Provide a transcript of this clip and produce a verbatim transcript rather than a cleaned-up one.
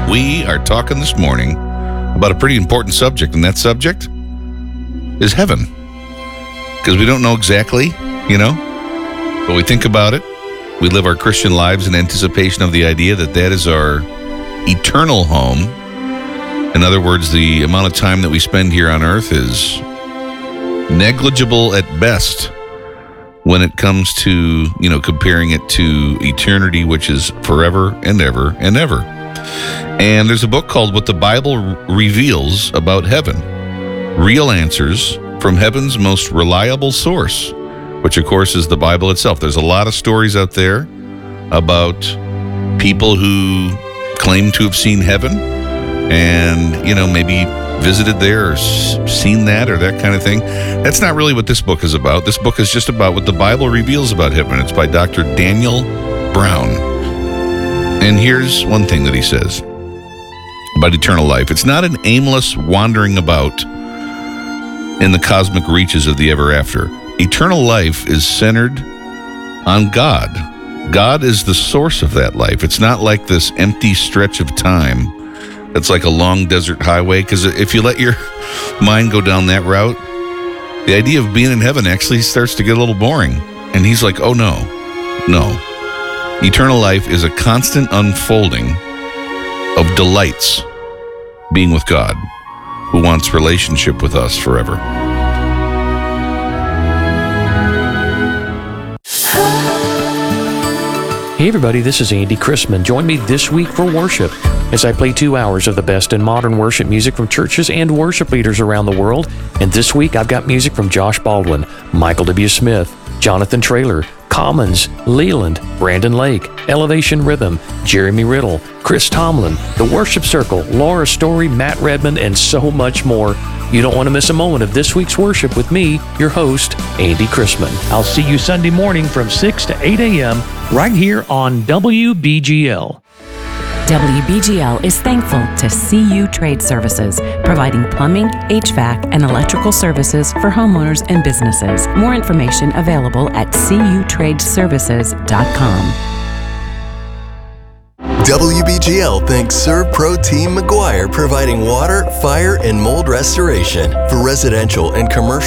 We are talking this morning about a pretty important subject, and that subject is heaven. Because we don't know exactly, you know, but we think about it. We live our Christian lives in anticipation of the idea that that is our eternal home. In other words, the amount of time that we spend here on earth is negligible at best when it comes to, you know, comparing it to eternity, which is forever and ever and ever. And there's a book called What the Bible Reveals About Heaven. Real Answers from Heaven's Most Reliable Source, which of course is the Bible itself. There's a lot of stories out there about people who claim to have seen heaven and, you know, maybe visited there or seen that or that kind of thing. That's not really what this book is about. This book is just about what the Bible reveals about heaven. It's by Doctor Daniel Brown. And here's one thing that he says about eternal life. It's not an aimless wandering about in the cosmic reaches of the ever after. Eternal life is centered on God. God is the source of that life. It's not like this empty stretch of time that's like a long desert highway, because if you let your mind go down that route, the idea of being in heaven actually starts to get a little boring. And he's like, oh no, no. Eternal life is a constant unfolding of delights being with God, who wants relationship with us forever. Hey everybody, this is Andy Chrisman. Join me this week for worship as I play two hours of the best in modern worship music from churches and worship leaders around the world. And this week I've got music from Josh Baldwin, Michael W. Smith, Jonathan Traylor, Commons, Leland, Brandon Lake, Elevation Rhythm, Jeremy Riddle, Chris Tomlin, The Worship Circle, Laura Story, Matt Redmond, and so much more. You don't want to miss a moment of this week's worship with me, your host, Andy Chrisman. I'll see you Sunday morning from six to eight a.m. right here on W B G L. W B G L is thankful to C U Trade Services, providing plumbing, H V A C, and electrical services for homeowners and businesses. More information available at c u trade services dot com. W B G L thanks ServPro Team McGuire, providing water, fire, and mold restoration for residential and commercial